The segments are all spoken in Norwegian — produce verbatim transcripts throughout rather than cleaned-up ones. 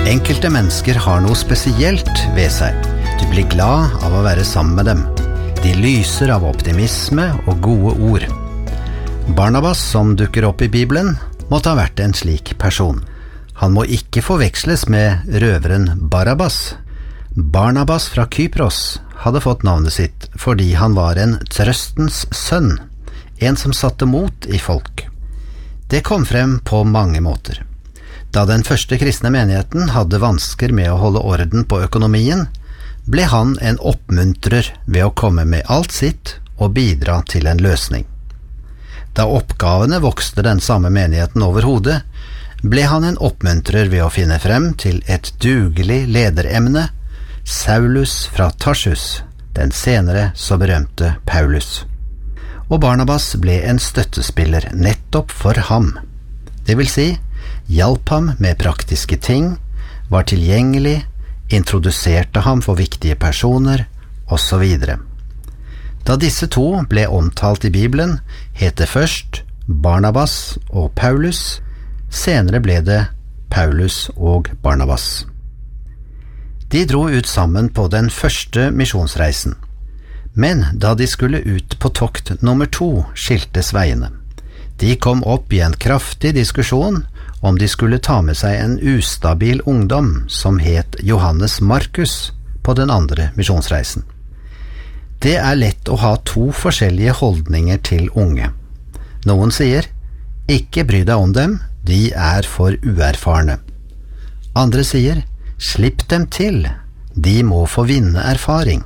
Enkelte mennesker har noe spesielt ved seg. Du blir glad av å være sammen med dem. De lyser av optimisme og gode ord. Barnabas, som dukker opp i Bibelen, måtte ha vært en slik person. Han må ikke forveksles med røveren Barabbas. Barnabas fra Kypros hadde fått navnet sitt fordi han var en trøstens sønn, en som satte mot i folk. Det kom frem på mange måter. Da den første kristne menigheten hadde vansker med å holde orden på økonomien, ble han en oppmuntrer ved å komme med alt sitt og bidra til en løsning. Da oppgavene vokste den samme menigheten over hodet, ble han en oppmuntrer ved å finne frem til et dugelig lederemne, Saulus fra Tarsus, den senere så berømte Paulus. Og Barnabas ble en støttespiller nettopp for ham. Det vil si, hjalp ham med praktiske ting, var tilgjengelig, introduserte ham for viktige personer, og så videre. Da disse to ble omtalt i Bibelen, het det først Barnabas og Paulus, senere ble det Paulus og Barnabas. De dro ut sammen på den første misjonsreisen, men da de skulle ut på tokt nummer to, skiltes veiene. De kom opp i en kraftig diskusjon om de skulle ta med seg en ustabil ungdom som het Johannes Markus på den andre misjonsreisen. Det er lett å ha to forskjellige holdninger til unge. Noen sier, ikke bry deg om dem, de er for uerfarne. Andre sier, slipp dem til, de må få vinne erfaring.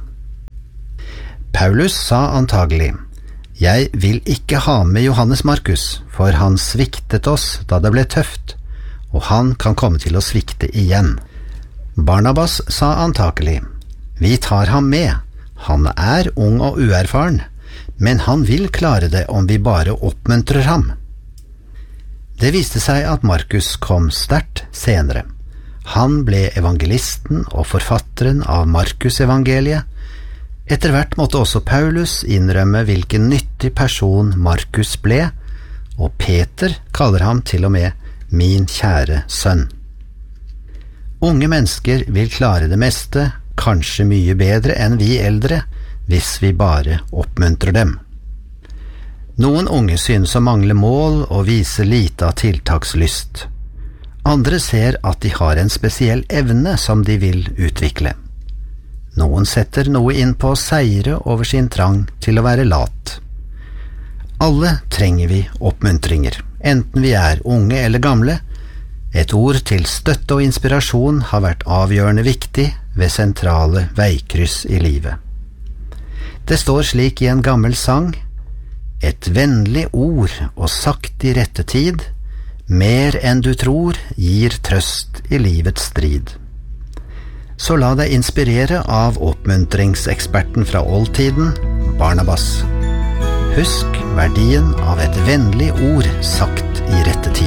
Paulus sa antagelig, jeg vil ikke ha med Johannes Markus, for han sviktet oss da det ble tøft, og han kan komme til å svikte igjen. Barnabas sa antagelig, vi tar ham med, han er ung og uerfaren, men han vil klare det om vi bare oppmuntrer ham. Det viste seg at Markus kom sterkt senere. Han ble evangelisten og forfatteren av Markus-evangeliet. Etter hvert måtte også Paulus innrømme hvilken nyttig person Markus ble, og Peter kaller ham til og med min kjære sønn. Unge mennesker vil klare det meste, kanskje mye bedre enn vi eldre, hvis vi bare oppmuntrer dem. Noen unge synes å mangle mål og vise lite av tiltakslyst. Andre ser at de har en spesiell evne som de vil utvikle. Noen setter noe inn på å seire over sin trang til å være lat. Alle trenger vi oppmuntringer, enten vi er unge eller gamle. Et ord til støtte og inspirasjon har vært avgjørende viktig ved sentrale veikryss i livet. Det står slik i en gammel sang, et vennlig ord og sagt i rette tid, mer enn du tror gir trøst i livets strid. Så la deg inspirere av oppmuntringseksperten fra oldtiden, Barnabas. Husk verdien av et vennlig ord sagt i rette tid.